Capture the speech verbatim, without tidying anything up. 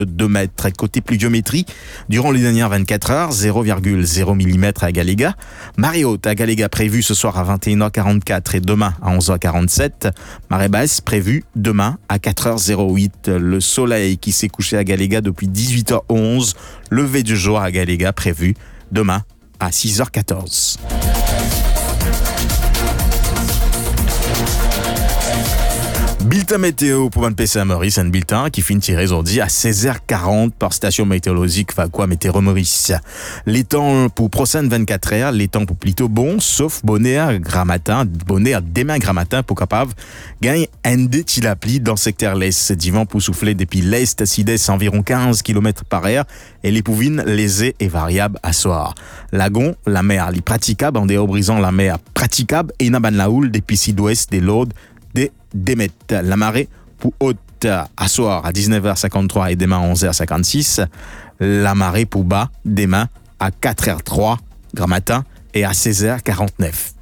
deux mètres. Côté pluviométrie, durant les dernières vingt-quatre heures, zéro virgule zéro millimètres à Galéga. Marée haute à Galéga prévue ce soir à vingt et une heures quarante-quatre et demain à onze heures quarante-sept. Marée basse prévue demain à quatre heures zéro huit. Le soleil qui s'est couché à Galéga depuis dix-huit heures onze. Lever du jour à Galéga prévu demain à six heures quatorze. Bulletin météo pour Van P C à Maurice, un bulletin qui finit tiré aujourd'hui à seize heures quarante par station météorologique Fakwa Météo Maurice. Les temps pour prochaines vingt-quatre heures, les temps pour plutôt bon, sauf bonnet à grand matin, bonnet à demain grand matin pour capable gagner un déti l'appli dans le secteur l'est. Divan pour souffler depuis l'est, sud-est environ quinze kilomètres par heure et les pouvines lésées et variables à soir. Lagon, la mer, les praticable en déobrisant la mer praticable et naban la houle depuis sud-ouest des Laudes des Démet. La marée pour haute à soir à dix-neuf heures cinquante-trois et demain à onze heures cinquante-six. La marée pour bas demain à quatre heures zéro trois grand matin et à seize heures quarante-neuf.